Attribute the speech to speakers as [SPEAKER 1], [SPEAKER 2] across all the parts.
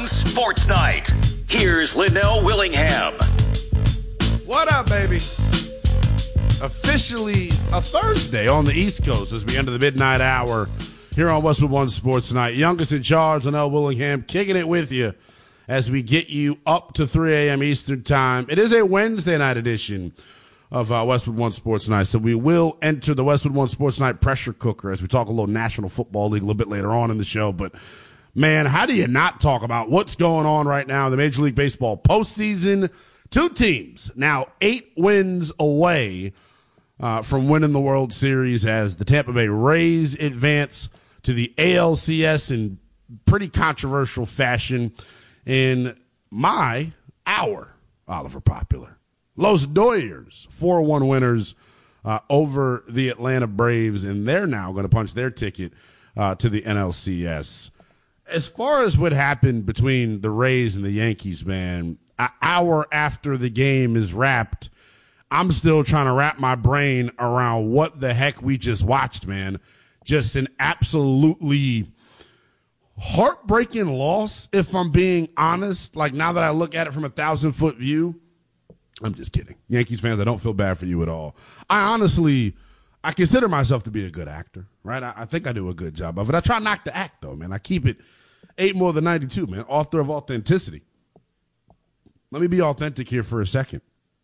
[SPEAKER 1] One Sports Night. Here's Linnell Willingham.
[SPEAKER 2] What up, baby? Officially a Thursday on the East Coast as we enter the midnight hour here on Westwood One Sports Night. Youngest in charge, Linnell Willingham, kicking it with you as we get you up to 3 a.m. Eastern Time. It is a Wednesday night edition of Westwood One Sports Night, so we will enter the Westwood One Sports Night pressure cooker as we talk a little National Football League a little bit later on in the show. But, man, how do you not talk about what's going on right now in the Major League Baseball postseason? Two teams now 8 wins away from winning the World Series as the Tampa Bay Rays advance to the ALCS in pretty controversial fashion. In our Oliver Popular, Los Doyers, 4-1 winners over the Atlanta Braves, and they're now going to punch their ticket to the NLCS. As far as what happened between the Rays and the Yankees, man, an hour after the game is wrapped, I'm still trying to wrap my brain around what the heck we just watched, man. Just an absolutely heartbreaking loss, if I'm being honest. Like, now that I look at it from a 1,000-foot view, I'm just kidding. Yankees fans, I don't feel bad for you at all. I consider myself to be a good actor, right? I think I do a good job of it. I try not to act, though, man. I keep it 8 more than 92, man. Author of authenticity. Let me be authentic here for a second.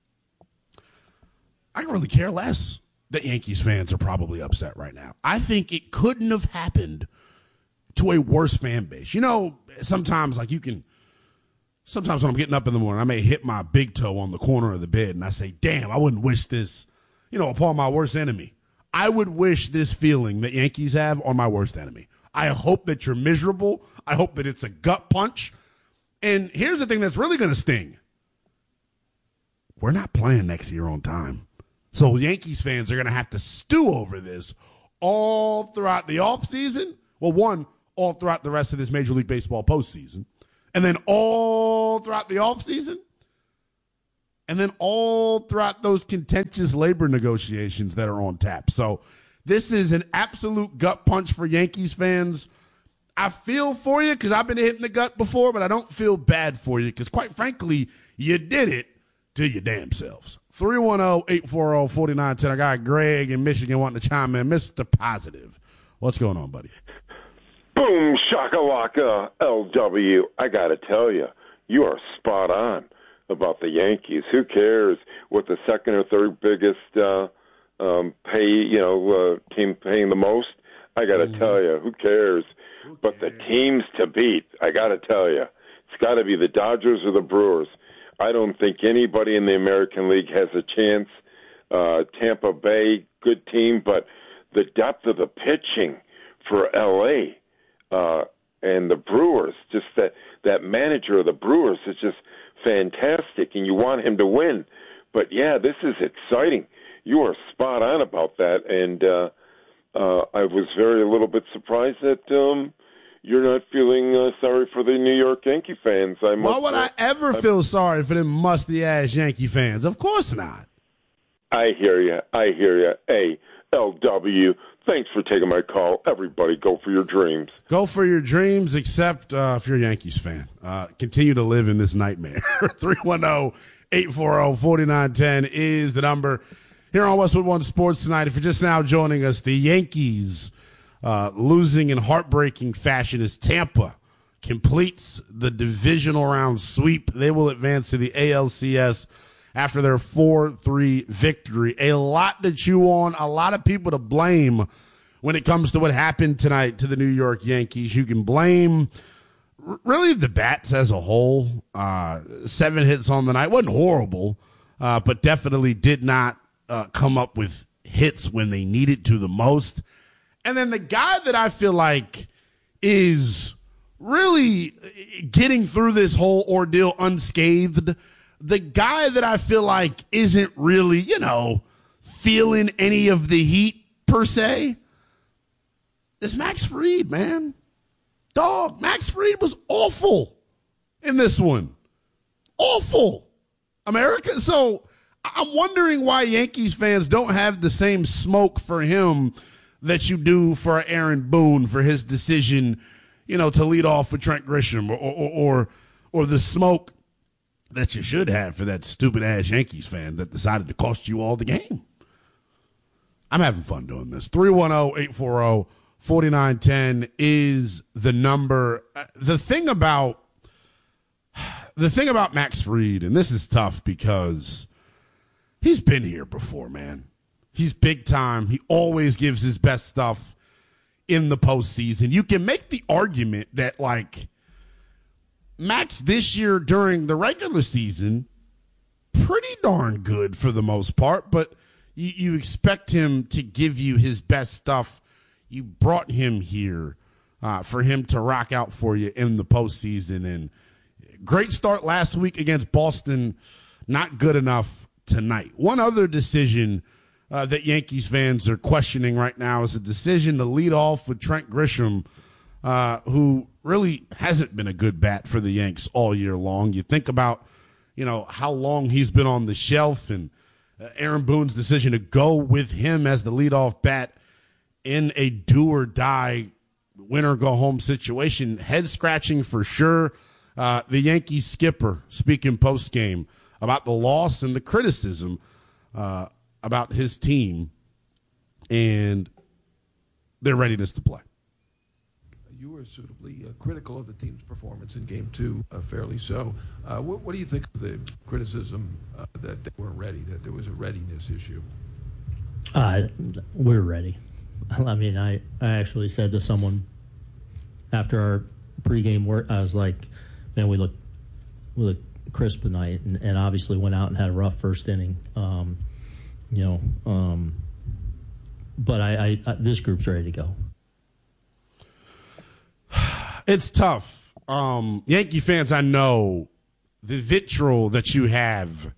[SPEAKER 2] I can really care less that Yankees fans are probably upset right now. I think it couldn't have happened to a worse fan base. You know, sometimes when I'm getting up in the morning, I may hit my big toe on the corner of the bed and I say, damn, I wouldn't wish this, upon my worst enemy. I would wish this feeling that Yankees have on my worst enemy. I hope that you're miserable. I hope that it's a gut punch. And here's the thing that's really going to sting. We're not playing next year on time. So Yankees fans are going to have to stew over this all throughout the offseason. Well, all throughout the rest of this Major League Baseball postseason. And then all throughout the offseason. And then all throughout those contentious labor negotiations that are on tap. So this is an absolute gut punch for Yankees fans. I feel for you because I've been hit in the gut before, but I don't feel bad for you because, quite frankly, you did it to your damn selves. 310-840-4910. I got Greg in Michigan wanting to chime in. Mr. Positive. What's going on, buddy?
[SPEAKER 3] Boom, shakalaka, LW. I got to tell you, you are spot on about the Yankees. Who cares what the second or third biggest team paying the most? I got to tell you, who cares? But the teams to beat, I got to tell you, it's got to be the Dodgers or the Brewers. I don't think anybody in the American League has a chance. Tampa Bay, good team, but the depth of the pitching for L.A., and the Brewers, just that manager of the Brewers is just fantastic, and you want him to win. But, yeah, this is exciting. You are spot on about that, and I was a little bit surprised that you're not feeling sorry for the New York Yankee fans.
[SPEAKER 2] Why would I ever feel sorry for them musty-ass Yankee fans? Of course not.
[SPEAKER 3] I hear you. Hey, LW, thanks for taking my call. Everybody, go for your dreams.
[SPEAKER 2] Go for your dreams, except if you're a Yankees fan. Continue to live in this nightmare. 310-840-4910 is the number here on Westwood One Sports Tonight. If you're just now joining us, the Yankees losing in heartbreaking fashion as Tampa completes the divisional round sweep. They will advance to the ALCS after their 4-3 victory. A lot to chew on, a lot of people to blame when it comes to what happened tonight to the New York Yankees. You can blame really the bats as a whole. 7 hits on the night. Wasn't horrible, but definitely did not come up with hits when they needed to the most. And then the guy that I feel like is really getting through this whole ordeal unscathed, the guy that I feel like isn't really, feeling any of the heat per se, is Max Fried, man. Dog, Max Fried was awful in this one. Awful. America. So I'm wondering why Yankees fans don't have the same smoke for him that you do for Aaron Boone for his decision, to lead off with Trent Grisham or the smoke that you should have for that stupid-ass Yankees fan that decided to cost you all the game. I'm having fun doing this. 310-840-4910 is the number. The thing about Max Fried, and this is tough because he's been here before, man. He's big time. He always gives his best stuff in the postseason. You can make the argument that, like, Max this year during the regular season, pretty darn good for the most part, but you expect him to give you his best stuff. You brought him here for him to rock out for you in the postseason. And great start last week against Boston, not good enough tonight. One other decision that Yankees fans are questioning right now is a decision to lead off with Trent Grisham, who really hasn't been a good bat for the Yanks all year long. You think about, how long he's been on the shelf, and Aaron Boone's decision to go with him as the leadoff bat in a do-or-die win-or-go-home situation. Head-scratching for sure. The Yankees skipper speaking post-game about the loss and the criticism about his team and their readiness to play.
[SPEAKER 4] You were suitably critical of the team's performance in Game 2, fairly so. What do you think of the criticism that they weren't ready, that there was a readiness issue?
[SPEAKER 5] We're ready. I mean, I actually said to someone after our pregame work, I was like, man, we look crisp tonight, and obviously went out and had a rough first inning. But I this group's ready to go.
[SPEAKER 2] It's tough. Yankee fans, I know the vitriol that you have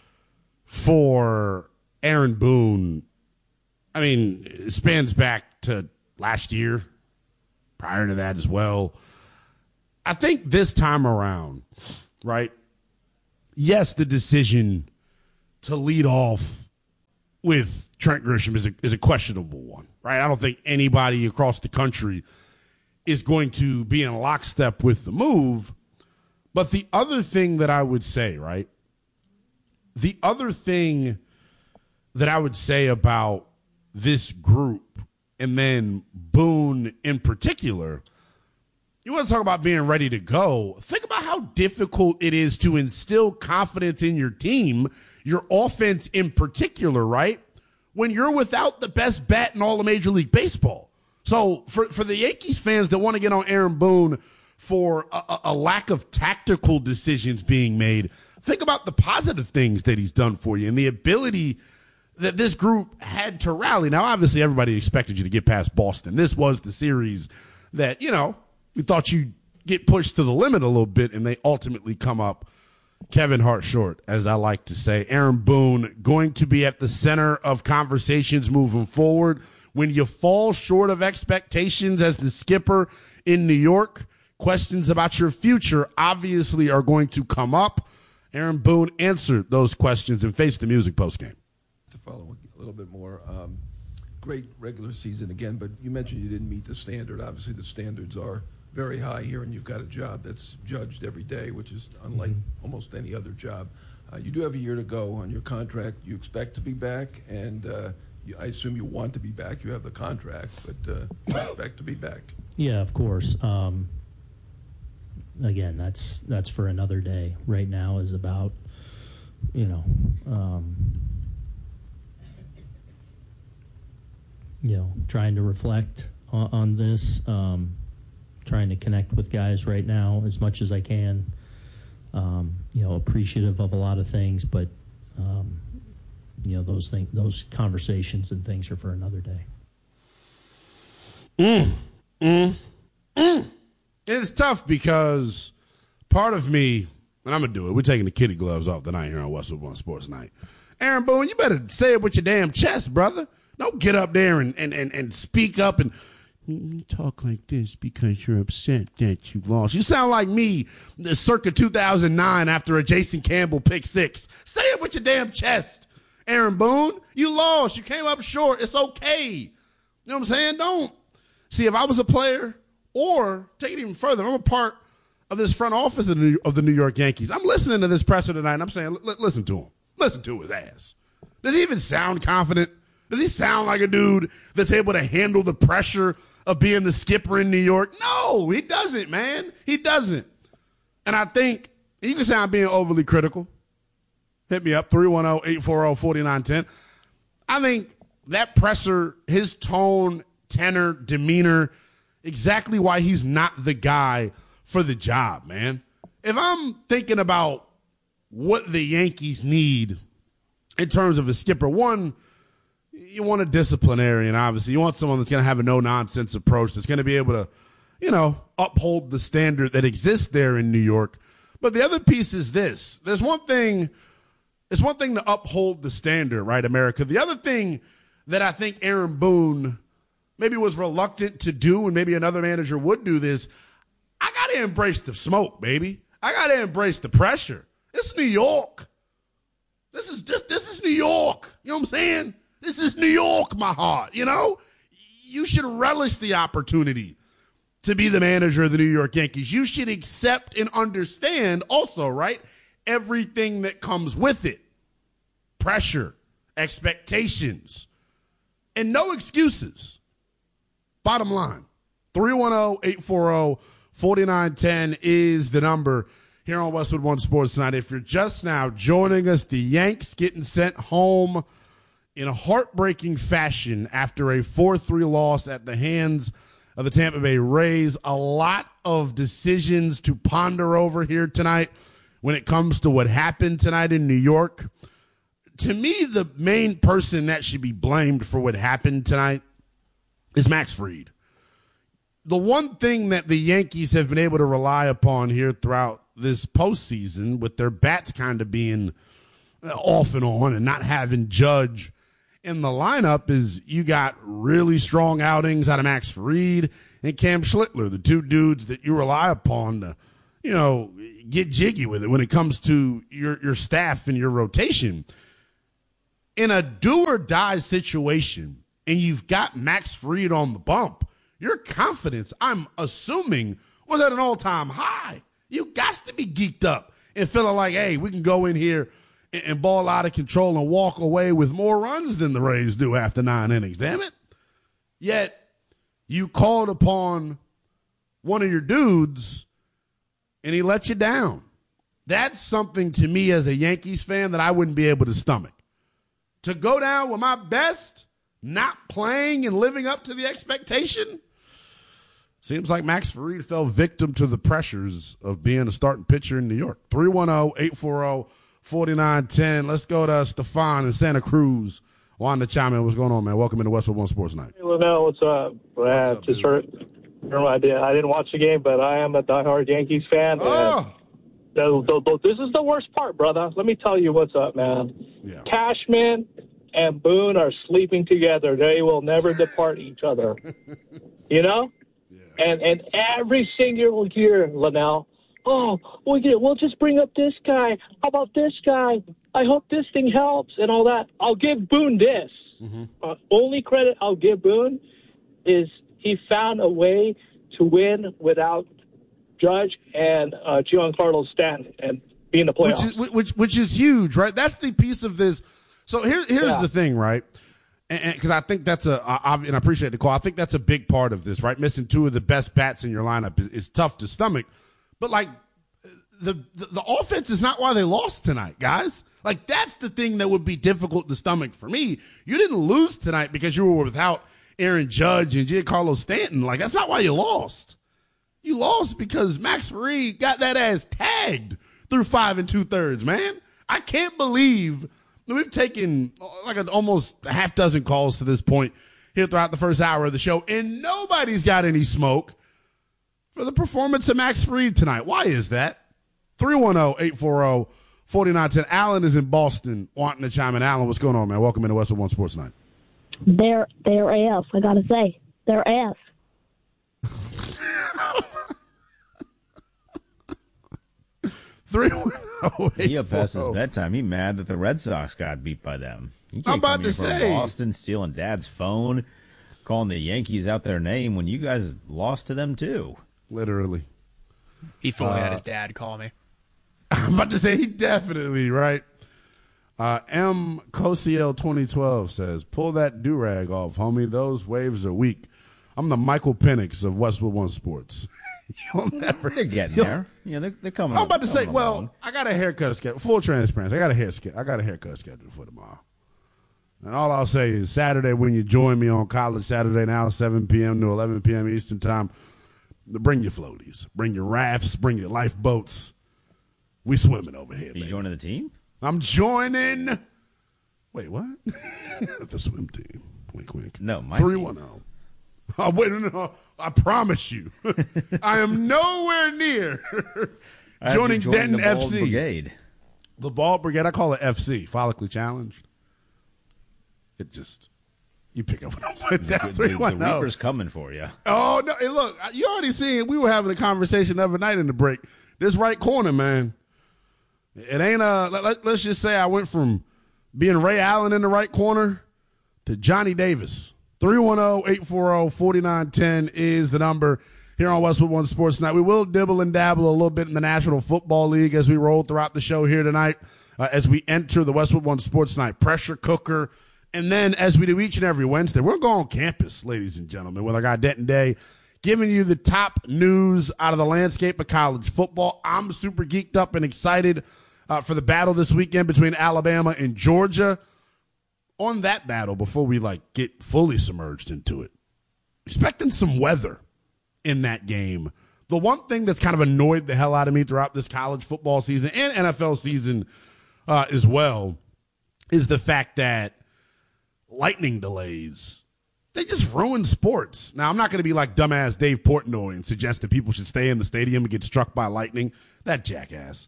[SPEAKER 2] for Aaron Boone, I mean, it spans back to last year, prior to that as well. I think this time around, right, yes, the decision to lead off with Trent Grisham is a questionable one, right? I don't think anybody across the country is going to be in lockstep with the move. But the other thing that I would say, right, the other thing that I would say about this group, and then Boone in particular, you want to talk about being ready to go. Think about how difficult it is to instill confidence in your team, your offense in particular, right, when you're without the best bat in all of Major League Baseball. So for the Yankees fans that want to get on Aaron Boone for a lack of tactical decisions being made, think about the positive things that he's done for you and the ability that this group had to rally. Now, obviously, everybody expected you to get past Boston. This was the series that, we thought you'd get pushed to the limit a little bit, and they ultimately come up Kevin Hart short, as I like to say. Aaron Boone going to be at the center of conversations moving forward. When you fall short of expectations as the skipper in New York, questions about your future obviously are going to come up. Aaron Boone answered those questions and faced the music postgame.
[SPEAKER 4] To follow a little bit more, great regular season again, but you mentioned you didn't meet the standard. Obviously, the standards are very high here, and you've got a job that's judged every day, which is unlike almost any other job. You do have a year to go on your contract. You expect to be back, and I assume you want to be back. You have the contract, but you expect to be back.
[SPEAKER 5] Yeah, of course. Again, that's for another day. Right now is about, trying to reflect on this, trying to connect with guys right now as much as I can. Appreciative of a lot of things, but those conversations and things are for another day.
[SPEAKER 2] It's tough because part of me, and I'm going to do it, we're taking the kitty gloves off tonight here on Westwood One Sports Night. Aaron Boone, you better say it with your damn chest, brother. Don't get up there and speak up and you talk like this because you're upset that you lost. You sound like me circa 2009 after a Jason Campbell pick six. Say it with your damn chest. Aaron Boone, you lost. You came up short. It's okay. You know what I'm saying? Don't. See, if I was a player Or take it even further. I'm a part of this front office of the New York Yankees. I'm listening to this presser tonight, and I'm saying, listen to him. Listen to his ass. Does he even sound confident? Does he sound like a dude that's able to handle the pressure of being the skipper in New York? No, he doesn't, man. He doesn't. And I think you can say I'm being overly critical. Hit me up, 310-840-4910. I think that presser, his tone, tenor, demeanor, exactly why he's not the guy for the job, man. If I'm thinking about what the Yankees need in terms of a skipper, one, you want a disciplinarian, obviously. You want someone that's going to have a no-nonsense approach, that's going to be able to, uphold the standard that exists there in New York. But the other piece is this. It's one thing to uphold the standard, right, America? The other thing that I think Aaron Boone maybe was reluctant to do, and maybe another manager would do this, I got to embrace the smoke, baby. I got to embrace the pressure. It's New York. This is New York. You know what I'm saying? This is New York, my heart, You should relish the opportunity to be the manager of the New York Yankees. You should accept and understand also, right, everything that comes with it. Pressure, expectations, and no excuses. Bottom line, 310-840-4910 is the number here on Westwood One Sports tonight. If you're just now joining us, the Yanks getting sent home in a heartbreaking fashion after a 4-3 loss at the hands of the Tampa Bay Rays. A lot of decisions to ponder over here tonight when it comes to what happened tonight in New York. To me, the main person that should be blamed for what happened tonight is Max Fried. The one thing that the Yankees have been able to rely upon here throughout this postseason, with their bats kind of being off and on and not having Judge in the lineup, is you got really strong outings out of Max Fried and Cam Schlittler, the two dudes that you rely upon to, get jiggy with it when it comes to your staff and your rotation. In a do-or-die situation, and you've got Max Fried on the bump, your confidence, I'm assuming, was at an all-time high. You got to be geeked up and feeling like, hey, we can go in here and ball out of control and walk away with more runs than the Rays do after 9 innings, damn it. Yet, you called upon one of your dudes, and he let you down. That's something to me as a Yankees fan that I wouldn't be able to stomach. To go down with my best, not playing and living up to the expectation, seems like Max Fried fell victim to the pressures of being a starting pitcher in New York. 310-840-4910. Let's go to Stefan in Santa Cruz. Wanted to chime in. What's going on, man? Welcome into Westwood One Sports Night.
[SPEAKER 6] Hey, Linnell, what's up? I didn't watch the game, but I am a diehard Yankees fan.
[SPEAKER 2] Oh.
[SPEAKER 6] This is the worst part, brother. Let me tell you what's up, man.
[SPEAKER 2] Yeah.
[SPEAKER 6] Cashman and Boone are sleeping together. They will never depart each other. Yeah. And every single year, Linnell, we'll just bring up this guy. How about this guy? I hope this thing helps and all that. I'll give Boone this. Mm-hmm. Only credit I'll give Boone is he found a way to win without Judge and Giancarlo Stanton and being the playoffs.
[SPEAKER 2] Which is huge, right? That's the piece of this. So here's the thing, right? And because I think that's and I appreciate the call. I think that's a big part of this, right? Missing two of the best bats in your lineup is tough to stomach. But like the offense is not why they lost tonight, guys. Like that's the thing that would be difficult to stomach for me. You didn't lose tonight because you were without Aaron Judge and Giancarlo Stanton. Like that's not why you lost. You lost because Max Fried got that ass tagged through 5 2/3, man. I can't believe we've taken like almost a half dozen calls to this point here throughout the first hour of the show, and nobody's got any smoke for the performance of Max Fried tonight. Why is that? 310-840-4910. Alan is in Boston wanting to chime in. Alan, what's going on, man? Welcome into Westwood One Sports Night.
[SPEAKER 7] They're ass, I gotta say. They're ass.
[SPEAKER 8] He up past his bedtime. He mad that the Red Sox got beat by them.
[SPEAKER 2] I'm about to say
[SPEAKER 8] Boston stealing Dad's phone. calling the Yankees out their name when you guys lost to them too.
[SPEAKER 2] Literally.
[SPEAKER 9] He fully had his dad call me.
[SPEAKER 2] I'm about to say he definitely, right? M. Cosiel 2012 says, pull that do-rag off, homie. Those waves are weak. I'm the Michael Penix of Westwood One Sports.
[SPEAKER 8] They're getting there. Yeah, they're coming.
[SPEAKER 2] I'm about to say,
[SPEAKER 8] along.
[SPEAKER 2] I got a haircut schedule. Full transparency. I got a haircut scheduled for tomorrow. And all I'll say is Saturday when you join me on College Saturday now, 7 p.m. to 11 p.m. Eastern Time, bring your floaties, bring your rafts, bring your lifeboats. We swimming over here, baby.
[SPEAKER 8] You joining the team?
[SPEAKER 2] I'm joining. Wait, what? The swim team. Wink, wink.
[SPEAKER 8] No, my
[SPEAKER 2] 310. Oh, wait, no. I promise you. I am nowhere near joining Denton
[SPEAKER 8] the Bald
[SPEAKER 2] FC.
[SPEAKER 8] Brigade.
[SPEAKER 2] The Bald Brigade. I call it FC, follically challenged. It just, you pick up what I'm putting down.
[SPEAKER 8] The Reaper's coming for you.
[SPEAKER 2] Oh, no. Hey, look, you already seen, we were having a conversation the other night in the break. This right corner, man. It ain't let's just say I went from being Ray Allen in the right corner to Johnny Davis. 310-840-4910 is the number here on Westwood One Sports Night. We will dibble and dabble a little bit in the National Football League as we roll throughout the show here tonight, as we enter the Westwood One Sports Night pressure cooker. And then as we do each and every Wednesday, we're going on campus, ladies and gentlemen, with our guy Denton Day, giving you the top news out of the landscape of college football. I'm super geeked up and excited for the battle this weekend between Alabama and Georgia. On that battle, before we get fully submerged into it, expecting some weather in that game. The one thing that's kind of annoyed the hell out of me throughout this college football season and NFL season as well is the fact that lightning delays, they just ruin sports. Now, I'm not going to be like dumbass Dave Portnoy and suggest that people should stay in the stadium and get struck by lightning. That jackass.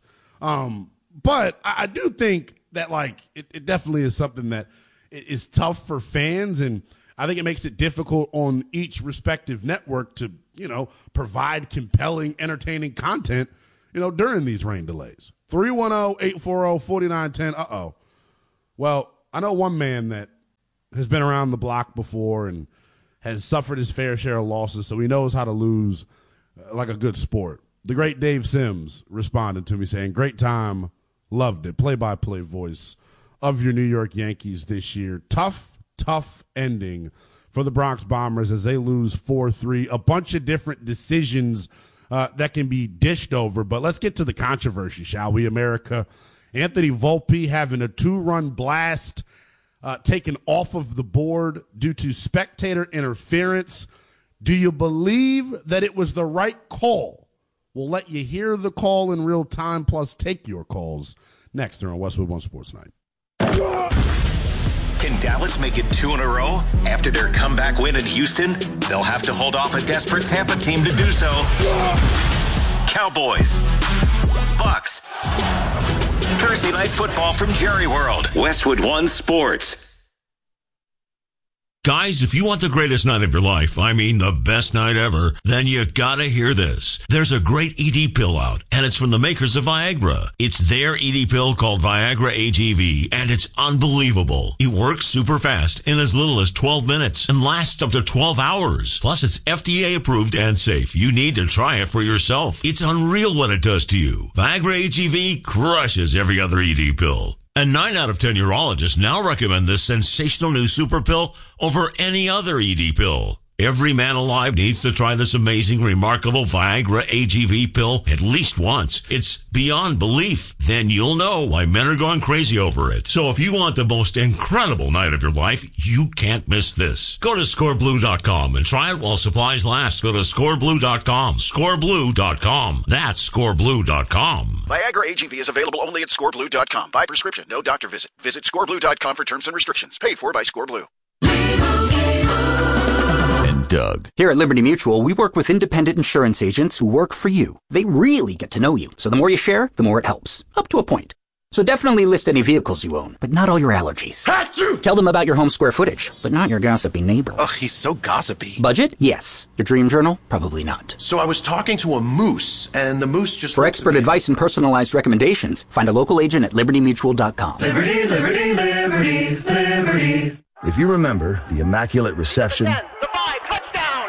[SPEAKER 2] But I do think that it definitely is something that is tough for fans, and I think it makes it difficult on each respective network to, provide compelling, entertaining content, during these rain delays. 310-840-4910. Uh-oh. Well, I know one man that has been around the block before and has suffered his fair share of losses, so he knows how to lose like a good sport. The great Dave Sims responded to me saying, great time, loved it. Play-by-play voice of your New York Yankees this year. Tough ending for the Bronx Bombers as they lose 4-3. A bunch of different decisions that can be dished over. But let's get to the controversy, shall we, America? Anthony Volpe having a 2-run blast taken off of the board due to spectator interference. Do you believe that it was the right call? We'll let you hear the call in real time, plus take your calls next here on Westwood One Sports Night.
[SPEAKER 1] Can Dallas make it 2 in a row after their comeback win in Houston? They'll have to hold off a desperate Tampa team to do so. Cowboys. Bucks. Thursday Night Football from Jerry World. Westwood One Sports.
[SPEAKER 10] Guys, if you want the greatest night of your life, I mean the best night ever, then you gotta hear this. There's a great ED pill out, and it's from the makers of Viagra. It's their ED pill called Viagra AGV, and it's unbelievable. It works super fast in as little as 12 minutes and lasts up to 12 hours. Plus, it's FDA approved and safe. You need to try it for yourself. It's unreal what it does to you. Viagra AGV crushes every other ED pill. And 9 out of 10 urologists now recommend this sensational new super pill over any other ED pill. Every man alive needs to try this amazing, remarkable Viagra AGV pill at least once. It's beyond belief. Then you'll know why men are going crazy over it. So if you want the most incredible night of your life, you can't miss this. Go to scoreblue.com and try it while supplies last. Go to scoreblue.com. Scoreblue.com. That's scoreblue.com.
[SPEAKER 11] Viagra AGV is available only at scoreblue.com. By prescription, no doctor visit. Visit scoreblue.com for terms and restrictions. Paid for by Scoreblue.
[SPEAKER 12] Doug. Here at Liberty Mutual, we work with independent insurance agents who work for you. They really get to know you. So the more you share, the more it helps. Up to a point. So definitely list any vehicles you own, but not all your allergies. Achoo! Tell them about your home square footage, but not your gossipy neighbor.
[SPEAKER 13] Ugh, he's so gossipy.
[SPEAKER 12] Budget? Yes. Your dream journal? Probably not.
[SPEAKER 13] So I was talking to a moose, and the moose just...
[SPEAKER 12] For expert advice and personalized recommendations, find a local agent at libertymutual.com.
[SPEAKER 14] Liberty, liberty, liberty, liberty. If you remember the Immaculate Reception...
[SPEAKER 15] 10, the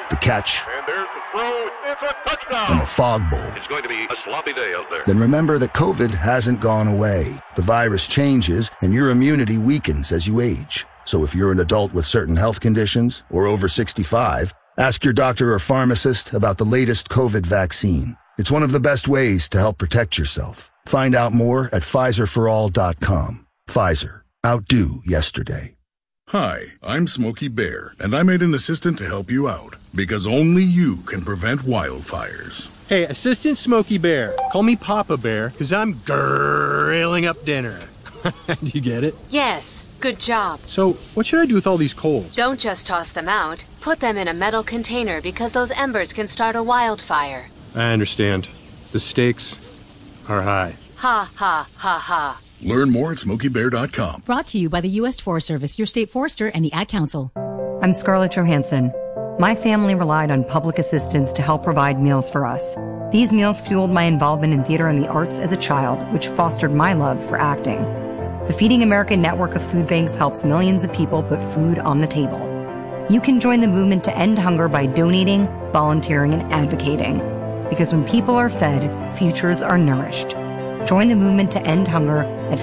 [SPEAKER 14] the catch,
[SPEAKER 15] and there's the throw. It's a touchdown.
[SPEAKER 14] and the fog bowl.
[SPEAKER 15] It's going to be a sloppy day out there.
[SPEAKER 14] Then remember that COVID hasn't gone away. The virus changes, and your immunity weakens as you age. So if you're an adult with certain health conditions or over 65, ask your doctor or pharmacist about the latest COVID vaccine. It's one of the best ways to help protect yourself. Find out more at PfizerForAll.com. Pfizer. Outdo yesterday.
[SPEAKER 16] Hi, I'm Smokey Bear, and I made an assistant to help you out, because only you can prevent wildfires.
[SPEAKER 17] Hey, Assistant Smokey Bear, call me Papa Bear, because I'm grilling up dinner. Do you get it?
[SPEAKER 18] Yes, good job.
[SPEAKER 17] So, what should I do with all these coals?
[SPEAKER 18] Don't just toss them out. Put them in a metal container because those embers can start a wildfire.
[SPEAKER 17] I understand. The stakes are high.
[SPEAKER 18] Ha, ha, ha, ha.
[SPEAKER 16] Learn more at SmokeyBear.com.
[SPEAKER 19] Brought to you by the U.S. Forest Service, your state forester, and the Ad Council.
[SPEAKER 20] I'm Scarlett Johansson. My family relied on public assistance to help provide meals for us. These meals fueled my involvement in theater and the arts as a child, which fostered my love for acting. The Feeding America network of food banks helps millions of people put food on the table. You can join the movement to end hunger by donating, volunteering, and advocating. Because when people are fed, futures are nourished. Join the movement to end hunger at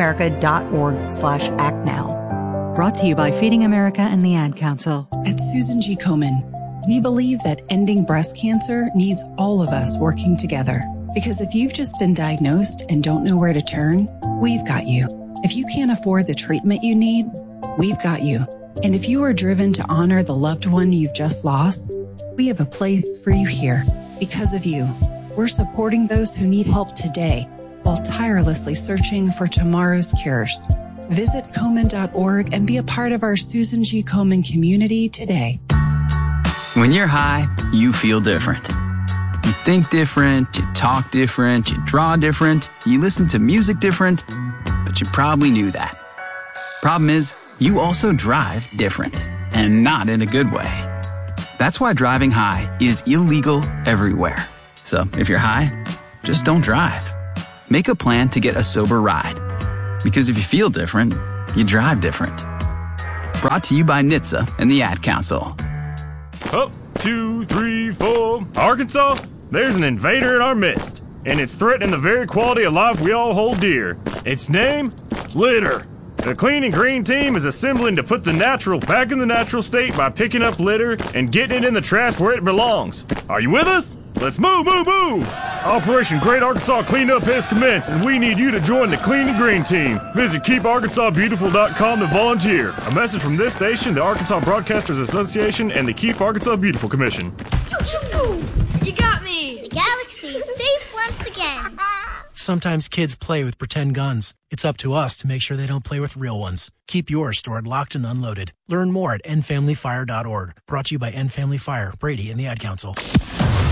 [SPEAKER 20] feedingamerica.org/actnow.
[SPEAKER 21] Brought to you by Feeding America and the Ad Council. At Susan G. Komen, we believe that ending breast cancer needs all of us working together. Because if you've just been diagnosed and don't know where to turn, we've got you. If you can't afford the treatment you need, we've got you. And if you are driven to honor the loved one you've just lost, we have a place for you here. Because of you, we're supporting those who need help today while tirelessly searching for tomorrow's cures. Visit Komen.org and be a part of our Susan G. Komen community today.
[SPEAKER 22] When you're high, you feel different. You think different, you talk different, you draw different, you listen to music different, but you probably knew that. Problem is, you also drive different, and not in a good way. That's why driving high is illegal everywhere. So if you're high, just don't drive. Make a plan to get a sober ride. Because if you feel different, you drive different. Brought to you by NHTSA and the Ad Council.
[SPEAKER 23] Up, 2, 3, 4. Arkansas, there's an invader in our midst, and it's threatening the very quality of life we all hold dear. Its name? Litter. The Clean and Green team is assembling to put the natural back in the natural state by picking up litter and getting it in the trash where it belongs. Are you with us? Let's move, move, move! Operation Great Arkansas Cleanup has commenced, and we need you to join the Clean and Green team. Visit KeepArkansasBeautiful.com to volunteer. A message from this station, the Arkansas Broadcasters Association, and the Keep Arkansas Beautiful Commission.
[SPEAKER 24] You got me! The galaxy is safe once again.
[SPEAKER 25] Sometimes kids play with pretend guns. It's up to us to make sure they don't play with real ones. Keep yours stored locked and unloaded. Learn more at endfamilyfire.org. Brought to you by End Family Fire, Brady, and the Ad Council.